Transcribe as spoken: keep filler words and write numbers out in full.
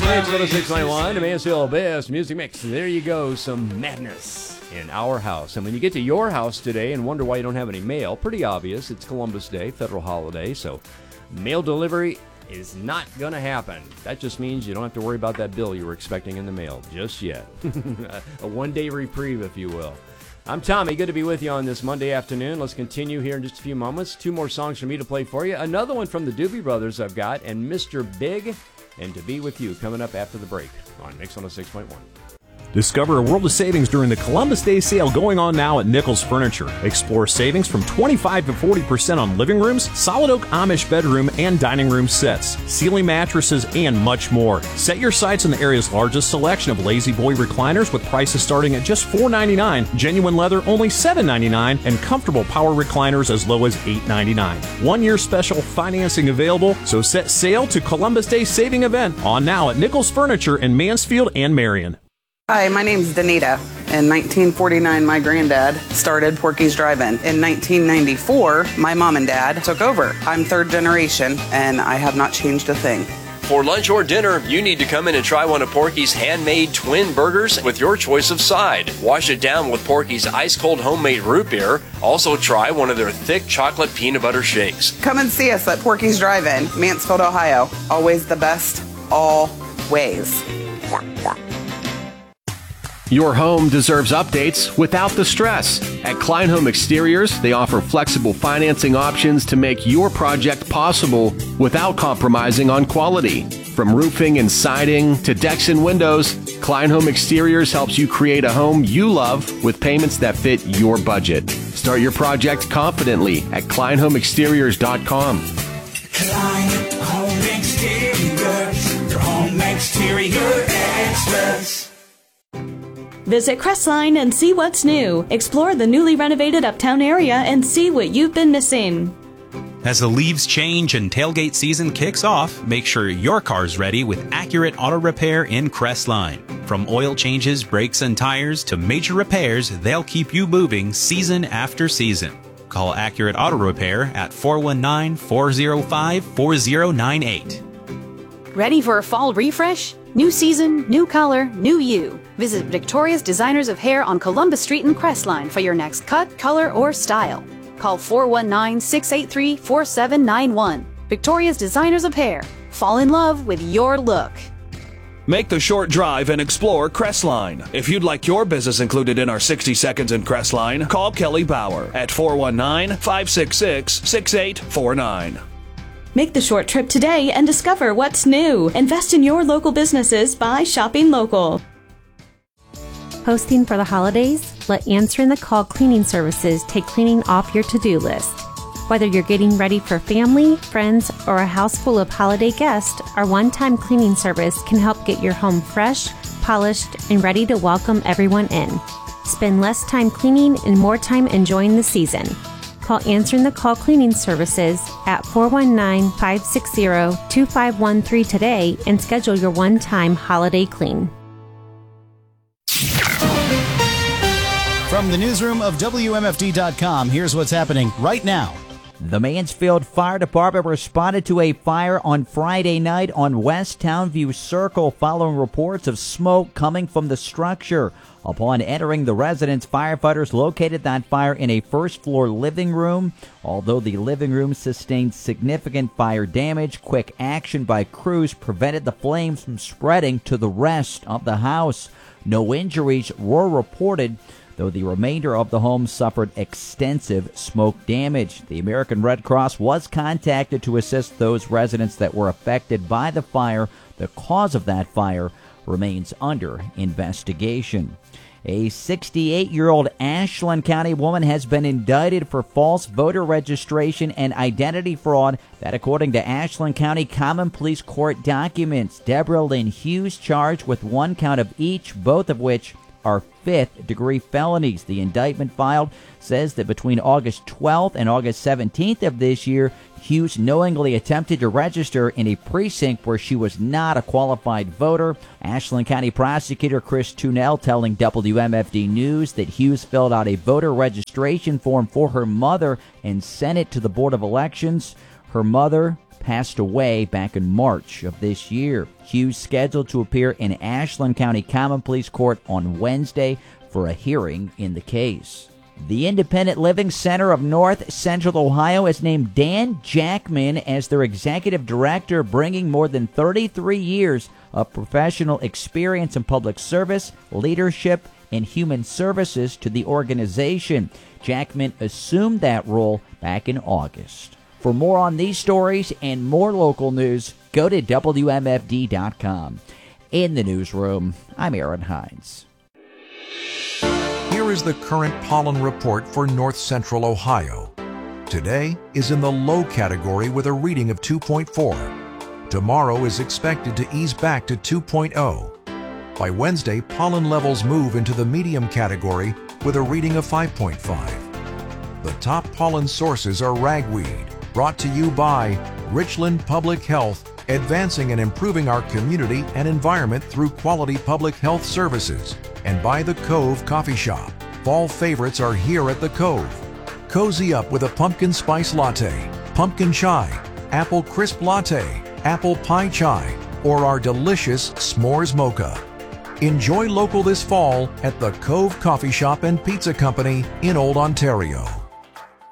It's one oh six point one, the Mansfield Best Music Mix. There you go, some madness in our house. And when you get to your house today and wonder why you don't have any mail, pretty obvious. It's Columbus Day, federal holiday, so mail delivery is not going to happen. That just means you don't have to worry about that bill you were expecting in the mail just yet. A one-day reprieve, if you will. I'm Tommy. Good to be with you on this Monday afternoon. Let's continue here in just a few moments. Two more songs for me to play for you. Another one from the Doobie Brothers I've got, and Mister Big, and To Be With You, coming up after the break on Mix one oh six point one. Discover a world of savings during the Columbus Day sale going on now at Nichols Furniture. Explore savings from twenty-five to forty percent on living rooms, solid oak Amish bedroom and dining room sets, ceiling mattresses, and much more. Set your sights on the area's largest selection of Lazy Boy recliners with prices starting at just four ninety-nine, genuine leather only seven ninety-nine, and comfortable power recliners as low as eight ninety-nine. One-year special financing available, so set sail to Columbus Day saving event on now at Nichols Furniture in Mansfield and Marion. Hi, my name's Danita. In nineteen forty-nine, my granddad started Porky's Drive-In. In nineteen ninety-four, my mom and dad took over. I'm third generation, and I have not changed a thing. For lunch or dinner, you need to come in and try one of Porky's handmade twin burgers with your choice of side. Wash it down with Porky's ice-cold homemade root beer. Also try one of their thick chocolate peanut butter shakes. Come and see us at Porky's Drive-In, Mansfield, Ohio. Always the best, always. Your home deserves updates without the stress. At Klein Home Exteriors, they offer flexible financing options to make your project possible without compromising on quality. From roofing and siding to decks and windows, Klein Home Exteriors helps you create a home you love with payments that fit your budget. Start your project confidently at klein home exteriors dot com. Klein Home Exteriors, your home exterior experts. Visit Crestline and see what's new. Explore the newly renovated Uptown area and see what you've been missing. As the leaves change and tailgate season kicks off, make sure your car's ready with Accurate Auto Repair in Crestline. From oil changes, brakes, and tires to major repairs, they'll keep you moving season after season. Call Accurate Auto Repair at four one nine, four oh five, four oh nine eight. Ready for a fall refresh? New season, new color, new you. Visit Victoria's Designers of Hair on Columbus Street in Crestline for your next cut, color, or style. Call four one nine, six eight three, four seven nine one. Victoria's Designers of Hair. Fall in love with your look. Make the short drive and explore Crestline. If you'd like your business included in our sixty seconds in Crestline, call Kelly Bauer at four one nine, five six six, six eight four nine. Make the short trip today and discover what's new. Invest in your local businesses by shopping local. Hosting for the holidays? Let Answering the Call Cleaning Services take cleaning off your to-do list. Whether you're getting ready for family, friends, or a house full of holiday guests, our one-time cleaning service can help get your home fresh, polished, and ready to welcome everyone in. Spend less time cleaning and more time enjoying the season. Call Answering the Call Cleaning Services at four one nine, five six zero, two five one three today and schedule your one-time holiday clean. From the newsroom of W M F D dot com, here's what's happening right now. The Mansfield Fire Department responded to a fire on Friday night on West Townview Circle following reports of smoke coming from the structure. Upon entering the residence, firefighters located that fire in a first-floor living room. Although the living room sustained significant fire damage, quick action by crews prevented the flames from spreading to the rest of the house. No injuries were reported, though the remainder of the home suffered extensive smoke damage. The American Red Cross was contacted to assist those residents that were affected by the fire. The cause of that fire remains under investigation. A sixty-eight-year-old Ashland County woman has been indicted for false voter registration and identity fraud. That, according to Ashland County Common Police Court documents. Deborah Lynn Hughes charged with one count of each, both of which are fifth-degree felonies. The indictment filed says that between August twelfth and August seventeenth of this year, Hughes knowingly attempted to register in a precinct where she was not a qualified voter. Ashland County Prosecutor Chris Tunell telling W M F D News that Hughes filled out a voter registration form for her mother and sent it to the Board of Elections. Her mother passed away back in March of this year. Hughes scheduled to appear in Ashland County Common Pleas Court on Wednesday for a hearing in the case. The Independent Living Center of North Central Ohio has named Dan Jackman as their executive director, bringing more than thirty-three years of professional experience in public service, leadership, and human services to the organization. Jackman assumed that role back in August. For more on these stories and more local news, go to W M F D dot com. In the newsroom, I'm Aaron Hines. Here is the current pollen report for North Central Ohio. Today is in the low category with a reading of two point four. Tomorrow is expected to ease back to two point oh. By Wednesday, pollen levels move into the medium category with a reading of five point five. The top pollen sources are ragweed, brought to you by Richland Public Health, advancing and improving our community and environment through quality public health services, and by the Cove Coffee Shop. Fall favorites are here at the Cove. Cozy up with a pumpkin spice latte, pumpkin chai, apple crisp latte, apple pie chai, or our delicious s'mores mocha. Enjoy local this fall at the Cove Coffee Shop and Pizza Company in Old Ontario.